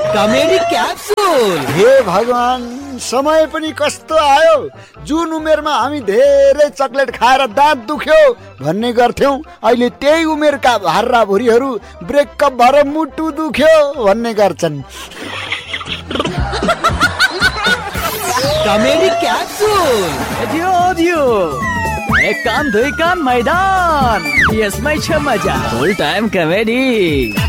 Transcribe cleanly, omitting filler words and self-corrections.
Comedy capsule. हे भगवान, समय पनि कस्तो आयो। जुन उमेरमा हामी धेरै चकलेट खाएर दाँत दुख्यो भन्ने गर्थ्यौं, अहिले त्यही उमेरका भार्रा भुरीहरू ब्रेकअप भएर मुटु दुख्यो भन्ने गर्छन्। Comedy capsule. एक कान दुई कान मैदान, यसमै छ मजा। फुल टाइम कमेडी।